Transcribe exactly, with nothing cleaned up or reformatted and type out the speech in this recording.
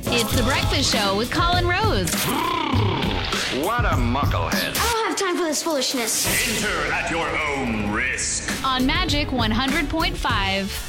It's The Breakfast Show with Colin Rose. What a mucklehead. I don't have time for this foolishness. Enter at your own risk. On Magic one hundred point five.